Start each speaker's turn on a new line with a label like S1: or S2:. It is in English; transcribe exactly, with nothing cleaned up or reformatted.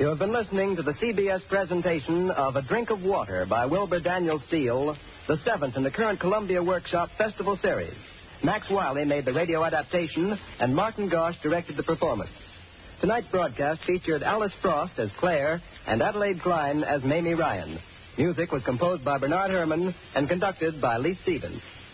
S1: You have been listening to the C B S presentation of A Drink of Water by Wilbur Daniel Steele, the seventh in the current Columbia Workshop Festival Series. Max Wiley made the radio adaptation, and Martin Gosch directed the performance. Tonight's broadcast featured Alice Frost as Claire and Adelaide Klein as Mamie Ryan. Music was composed by Bernard Herrmann and conducted by Lee Stevens.